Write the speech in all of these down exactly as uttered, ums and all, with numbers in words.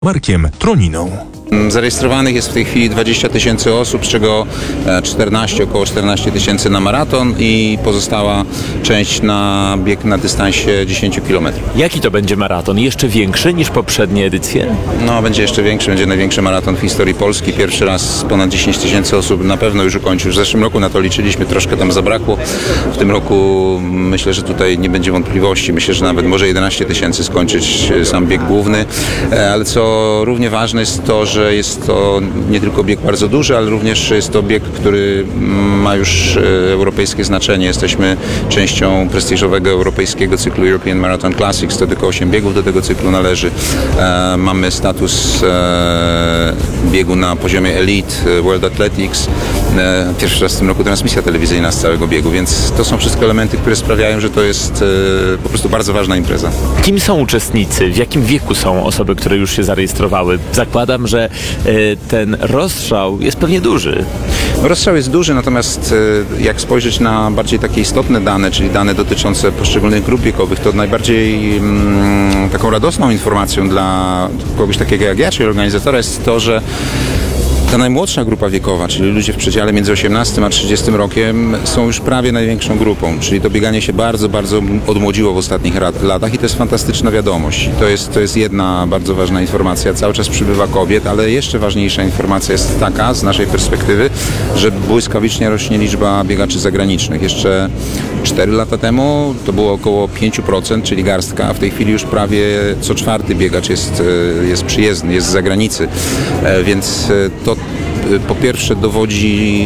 Markiem Troniną. Zarejestrowanych jest w tej chwili dwadzieścia tysięcy osób, z czego czternaście, około czternaście tysięcy na maraton i pozostała część na bieg na dystansie dziesięć kilometrów. Jaki to będzie maraton? Jeszcze większy niż poprzednie edycje? No, będzie jeszcze większy, będzie największy maraton w historii Polski. Pierwszy raz ponad dziesięć tysięcy osób na pewno już ukończył. W zeszłym roku na to liczyliśmy, troszkę tam zabrakło. W tym roku myślę, że tutaj nie będzie wątpliwości. Myślę, że nawet może jedenaście tysięcy skończyć sam bieg główny. Ale co równie ważne jest to, że jest to nie tylko bieg bardzo duży, ale również jest to bieg, który ma już europejskie znaczenie. Jesteśmy częścią prestiżowego europejskiego cyklu European Marathon Classics. To tylko osiem biegów do tego cyklu należy. E, mamy status e, biegu na poziomie Elite, World Athletics. E, pierwszy raz w tym roku transmisja telewizyjna z całego biegu, więc to są wszystko elementy, które sprawiają, że to jest e, po prostu bardzo ważna impreza. Kim są uczestnicy? W jakim wieku są osoby, które już się zarejestrowały? Zakładam, że ten rozstrzał jest pewnie duży. Rozstrzał jest duży, natomiast jak spojrzeć na bardziej takie istotne dane, czyli dane dotyczące poszczególnych grup wiekowych, to najbardziej mm, taką radosną informacją dla kogoś takiego jak ja, czyli organizatora, jest to, że ta najmłodsza grupa wiekowa, czyli ludzie w przedziale między osiemnastym a trzydziestym rokiem, są już prawie największą grupą, czyli to bieganie się bardzo, bardzo odmłodziło w ostatnich latach i to jest fantastyczna wiadomość. To jest, to jest jedna bardzo ważna informacja. Cały czas przybywa kobiet, ale jeszcze ważniejsza informacja jest taka z naszej perspektywy, że błyskawicznie rośnie liczba biegaczy zagranicznych. Jeszcze cztery lata temu to było około pięć procent, czyli garstka, a w tej chwili już prawie co czwarty biegacz jest, jest przyjezdny, jest z zagranicy, więc to po pierwsze dowodzi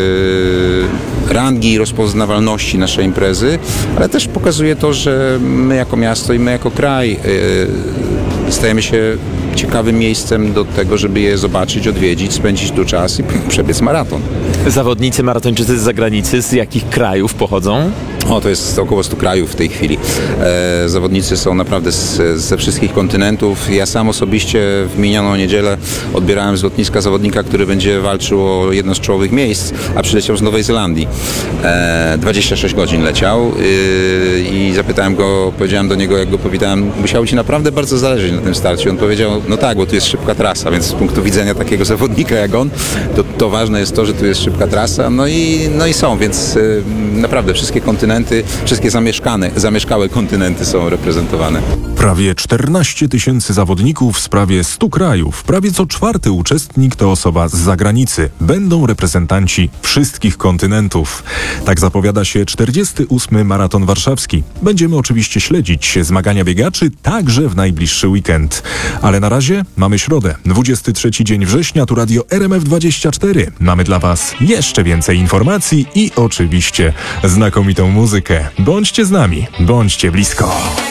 yy, rangi i rozpoznawalności naszej imprezy, ale też pokazuje to, że my jako miasto i my jako kraj yy, stajemy się ciekawym miejscem do tego, żeby je zobaczyć, odwiedzić, spędzić tu czas i przebiec maraton. Zawodnicy maratończycy z zagranicy, z jakich krajów pochodzą? O, to jest około stu krajów w tej chwili. E, zawodnicy są naprawdę z, ze wszystkich kontynentów. Ja sam osobiście w minioną niedzielę odbierałem z lotniska zawodnika, który będzie walczył o jedno z czołowych miejsc, a przyleciał z Nowej Zelandii. E, dwadzieścia sześć godzin leciał e, i zapytałem go, powiedziałem do niego, jak go powitałem, musiało ci naprawdę bardzo zależeć na tym starcie. On powiedział, no tak, bo tu jest szybka trasa, więc z punktu widzenia takiego zawodnika jak on, to, to ważne jest to, że tu jest szybka trasa, no i, no i są, więc e, naprawdę wszystkie kontynenty Wszystkie zamieszkane, zamieszkałe kontynenty są reprezentowane. Prawie czternaście tysięcy zawodników z prawie stu krajów. Prawie co czwarty uczestnik to osoba z zagranicy. Będą reprezentanci wszystkich kontynentów. Tak zapowiada się czterdziesty ósmy Maraton Warszawski. Będziemy oczywiście śledzić zmagania biegaczy także w najbliższy weekend. Ale na razie mamy środę, dwudziesty trzeci dzień września, tu Radio R M F dwadzieścia cztery. Mamy dla Was jeszcze więcej informacji i oczywiście znakomitą muzykę. Bądźcie z nami, bądźcie blisko.